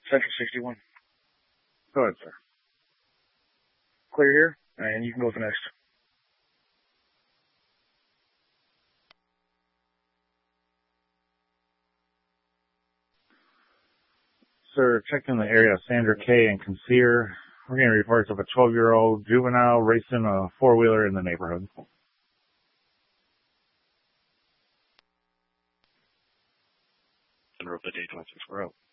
Central 61. Go ahead, sir. Clear here, and you can go with the next. Sir, checking the area of Sandra K. and Conceer. We're getting reports of a 12-year-old juvenile racing a four-wheeler in the neighborhood. Center of the day 26, we're out.